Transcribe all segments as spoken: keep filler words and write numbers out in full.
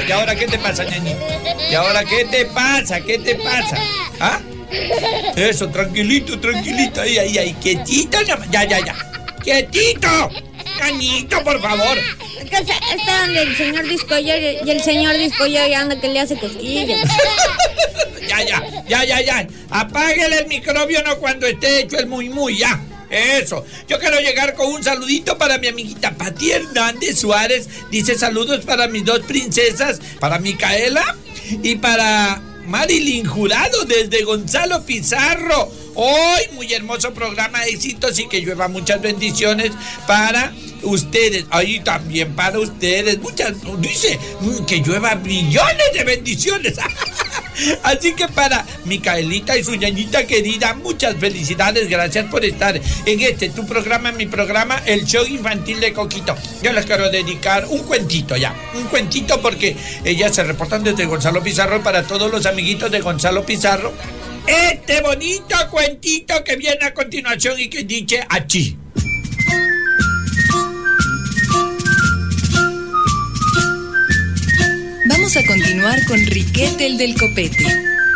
¿Y ahora qué te pasa, ñañito? ¿Y ahora qué te pasa? ¿Qué te pasa? ¿Ah? Eso, tranquilito, tranquilito. Ahí, ahí, ahí. Quietito. Ya, ya, ya. ¡Quietito! ¡Ñañito, por favor! Acá está donde el señor Discoyer y el señor Discoyer anda que le hace cosquillas. Ya, ya, ya, ya, ya. Apáguele el micrófono cuando esté hecho el muy, muy, ya. Eso. Yo quiero llegar con un saludito para mi amiguita Pati Hernández Suárez. Dice saludos para mis dos princesas, para Micaela y para Marilyn Jurado desde Gonzalo Pizarro. Hoy, muy hermoso programa, éxitos y que llueva muchas bendiciones para ustedes. Ahí también para ustedes. Muchas, dice, que llueva millones de bendiciones. Así que para Micaelita y su ñañita querida, muchas felicidades, gracias por estar en este, tu programa, mi programa, el show infantil de Coquito. Yo les quiero dedicar un cuentito ya, un cuentito porque ellas se reportan desde Gonzalo Pizarro para todos los amiguitos de Gonzalo Pizarro. Este bonito cuentito que viene a continuación y que dice así. Vamos a continuar con Riquete el del copete.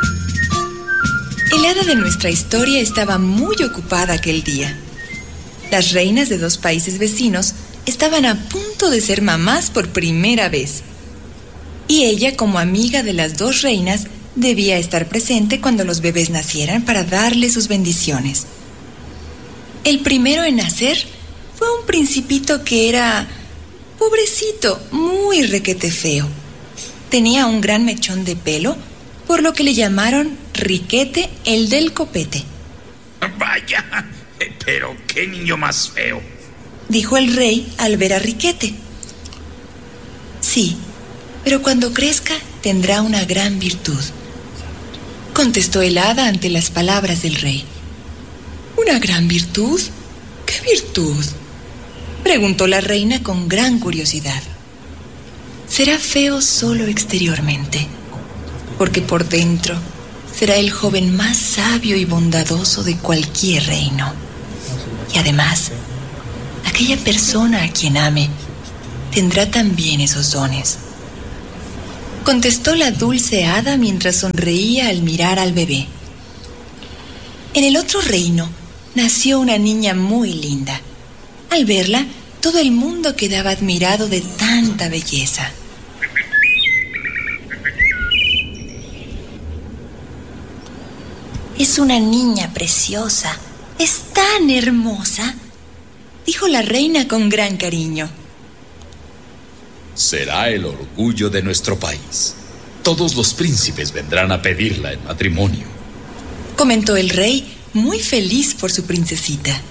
El hada de nuestra historia estaba muy ocupada aquel día. Las reinas de dos países vecinos estaban a punto de ser mamás por primera vez. Y ella, como amiga de las dos reinas, debía estar presente cuando los bebés nacieran para darle sus bendiciones. El primero en nacer fue un principito que era pobrecito, muy requete feo. Tenía un gran mechón de pelo, por lo que le llamaron Riquete el del copete. Vaya, pero qué niño más feo, dijo el rey al ver a Riquete. Sí, pero cuando crezca tendrá una gran virtud, contestó el hada ante las palabras del rey. ¿Una gran virtud? ¿Qué virtud?, preguntó la reina con gran curiosidad. Será feo solo exteriormente, porque por dentro será el joven más sabio y bondadoso de cualquier reino. Y además, aquella persona a quien ame tendrá también esos dones, contestó la dulce hada mientras sonreía al mirar al bebé. En el otro reino nació una niña muy linda. Al verla, todo el mundo quedaba admirado de tanta belleza. Es una niña preciosa, es tan hermosa, dijo la reina con gran cariño. será el orgullo de nuestro país. Todos los príncipes vendrán a pedirla en matrimonio, comentó el rey, muy feliz por su princesita.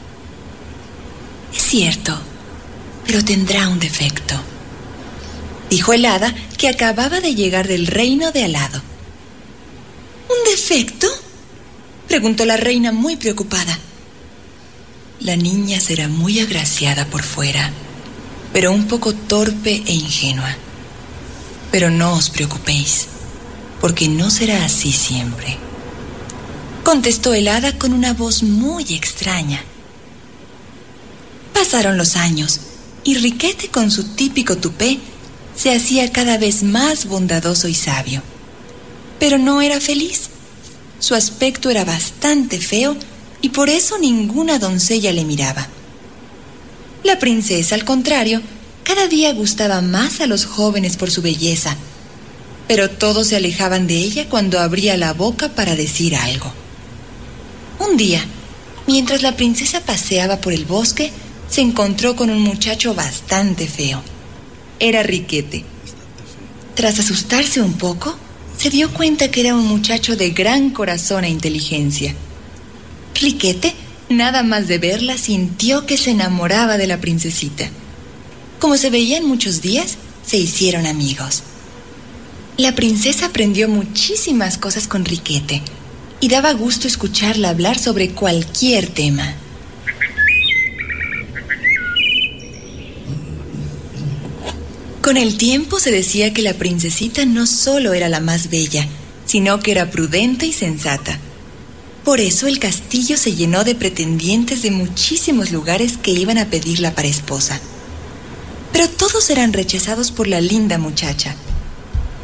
Es cierto, pero tendrá un defecto, dijo el hada, que acababa de llegar del reino de al lado. ¿Un defecto?, preguntó la reina muy preocupada. La niña será muy agraciada por fuera, pero un poco torpe e ingenua. Pero no os preocupéis, porque no será así siempre, contestó el hada con una voz muy extraña. Pasaron los años y Riquete, con su típico tupé, se hacía cada vez más bondadoso y sabio. Pero no era feliz. Su aspecto era bastante feo y por eso ninguna doncella le miraba. La princesa, al contrario, cada día gustaba más a los jóvenes por su belleza, pero todos se alejaban de ella cuando abría la boca para decir algo. Un día, mientras la princesa paseaba por el bosque, se encontró con un muchacho bastante feo. Era Riquete. Tras asustarse un poco, se dio cuenta que era un muchacho de gran corazón e inteligencia. Riquete, nada más de verla, sintió que se enamoraba de la princesita. Como se veían muchos días, se hicieron amigos. La princesa aprendió muchísimas cosas con Riquete y daba gusto escucharla hablar sobre cualquier tema. Con el tiempo se decía que la princesita no solo era la más bella, sino que era prudente y sensata. Por eso el castillo se llenó de pretendientes de muchísimos lugares que iban a pedirla para esposa. Pero todos eran rechazados por la linda muchacha,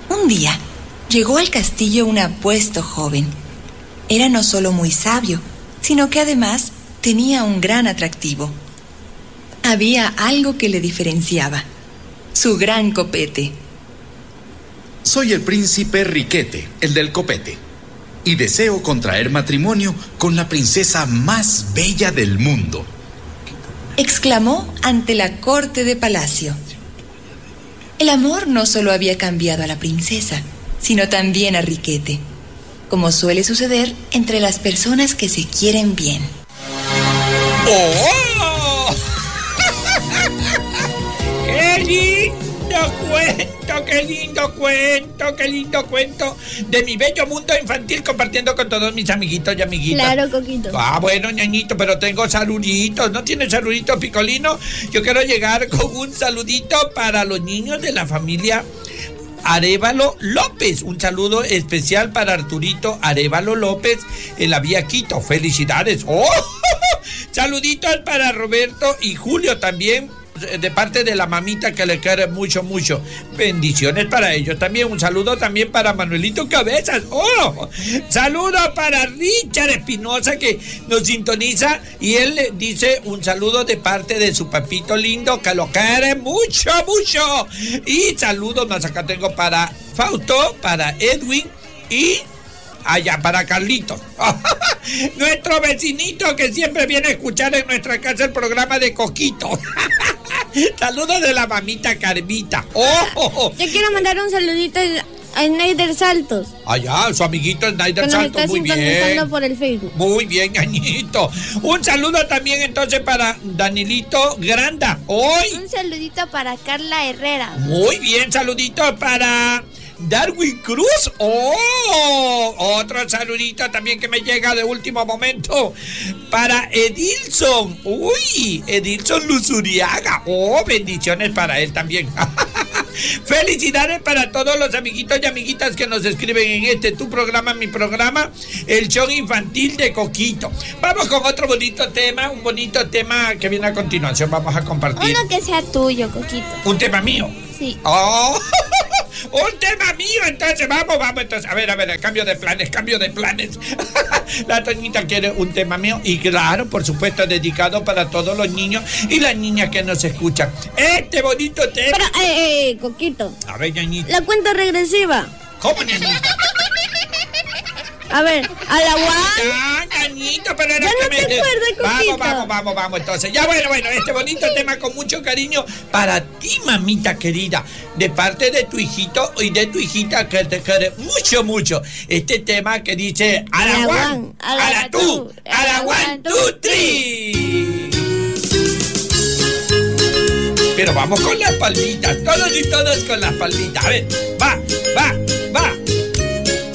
Un día llegó al castillo un apuesto joven. Era no solo muy sabio, sino que además tenía un gran atractivo. Había algo que le diferenciaba: su gran copete. Soy el príncipe Riquete, el del copete, y deseo contraer matrimonio con la princesa más bella del mundo, exclamó ante la corte de palacio. El amor no solo había cambiado a la princesa, sino también a Riquete, como suele suceder entre las personas que se quieren bien. ¡Oh! ¡Qué lindo cuento! ¡Qué lindo cuento! ¡Qué lindo cuento! De mi bello mundo infantil compartiendo con todos mis amiguitos y amiguitas. Claro, Coquito. Ah, bueno, ñañito, pero tengo saluditos. ¿No tienes saluditos, Picolino? Yo quiero llegar con un saludito para los niños de la familia Arévalo López. Un saludo especial para Arturito Arévalo López en la vía Quito. ¡Felicidades! ¡Oh! Saluditos para Roberto y Julio también, de parte de la mamita que le quiere mucho, mucho. Bendiciones para ellos también. Un saludo también para Manuelito Cabezas. ¡Oh! Saludo para Richard Espinosa, que nos sintoniza, y él le dice un saludo de parte de su papito lindo, que lo quiere mucho, mucho. Y saludos más acá tengo para Fausto, para Edwin y allá para Carlitos, nuestro vecinito que siempre viene a escuchar en nuestra casa el programa de Coquito. Saludos de la mamita Carmita. Oh, yo quiero mandar un saludito a Snyder Saltos. Allá, su amiguito Snyder que Saltos, nos muy está sintonizando bien. por el Facebook. Muy bien, ñañito. Un saludo también entonces para Danilito Granda. Hoy. Un saludito para Carla Herrera. Muy bien, saludito para Darwin Cruz. ¡Oh! Otro saludito también que me llega de último momento para Edilson. ¡Uy! Edilson Luzuriaga. ¡Oh! Bendiciones para él también. Felicidades para todos los amiguitos y amiguitas que nos escriben en este tu programa, mi programa, el show infantil de Coquito. Vamos con otro bonito tema, un bonito tema que viene a continuación. Vamos a compartir. Uno que sea tuyo, Coquito. ¿Un tema mío? Sí. ¡Oh! Un tema mío, entonces vamos, vamos, entonces, a ver, a ver, cambio de planes, cambio de planes. La Toñita quiere un tema mío y claro, por supuesto, dedicado para todos los niños y las niñas que nos escuchan. Este bonito tema. Pero, eh, eh, Coquito. A ver, ñañita. La cuenta regresiva. ¿Cómo, ñañita? A ver, a la one. Ah, ñañito, pero era Ya no que te me... acuerdas, Coquito. Vamos, vamos, vamos, vamos, entonces. Ya, bueno, bueno, este bonito tema con mucho cariño para ti, mamita querida, de parte de tu hijito y de tu hijita que te quiere mucho, mucho. Este tema que dice a la one, a la two, a la one, two, three. Pero vamos con las palmitas, todos y todas con las palmitas. A ver, va, va.